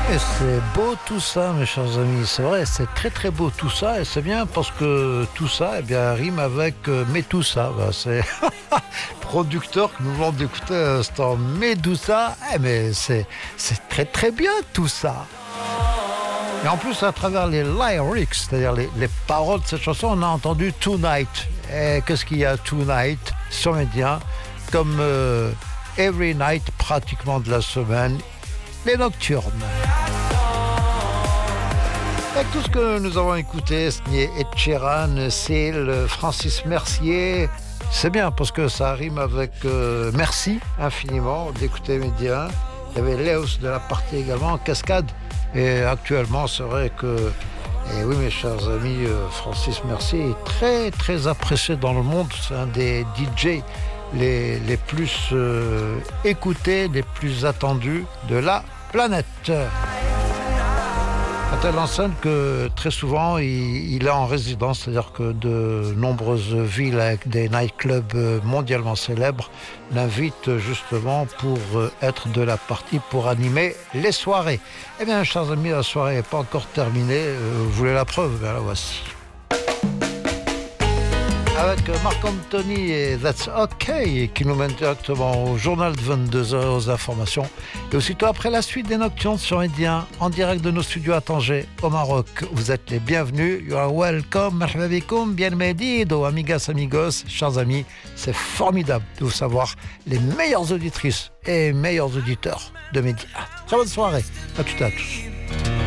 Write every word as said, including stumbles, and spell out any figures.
Et c'est beau tout ça, mes chers amis. C'est vrai, c'est très très beau tout ça. Et c'est bien parce que tout ça, eh bien, rime avec euh, Medusa. Ben, c'est producteur que nous venons d'écouter à l'instant. Medusa, eh, mais c'est, c'est très très bien tout ça. Et en plus, à travers les lyrics, c'est-à-dire les, les paroles de cette chanson, on a entendu Tonight. Et qu'est-ce qu'il y a Tonight sur Média? Comme euh, Every Night, pratiquement de la semaine, les nocturnes. Avec tout ce que nous avons écouté, signé Ed Sheeran, Seal, Francis Mercier, c'est bien parce que ça rime avec euh, merci infiniment d'écouter Média. Il y avait Léos de la partie également en cascade. Et actuellement, c'est vrai que, et oui, mes chers amis, euh, Francis Mercier est très, très apprécié dans le monde. C'est un des D J les, les plus euh, écoutés, les plus attendus de la planète. À telle enseigne que très souvent il, il est en résidence, c'est-à-dire que de nombreuses villes avec des nightclubs mondialement célèbres l'invitent justement pour être de la partie, pour animer les soirées. Eh bien, chers amis, la soirée n'est pas encore terminée. Vous voulez la preuve? Ben la voici. Avec Marc Anthony et That's OK qui nous mène directement au journal de vingt-deux heures, aux informations. Et aussitôt après la suite des Nocturnes sur Média, en direct de nos studios à Tanger, au Maroc. Vous êtes les bienvenus. You are welcome. Marhaba bikoum, bienvenido, amigas, amigos. Chers amis, c'est formidable de vous savoir les meilleures auditrices et meilleurs auditeurs de Média. Très bonne soirée. À tout à tous.